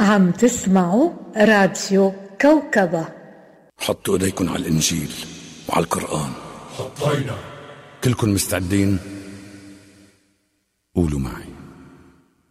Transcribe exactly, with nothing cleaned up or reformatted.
عم تسمعوا راديو كوكبة. حطوا ايديكم على الإنجيل وعلى القرآن. حطينا. كلكم مستعدين؟ قولوا معي.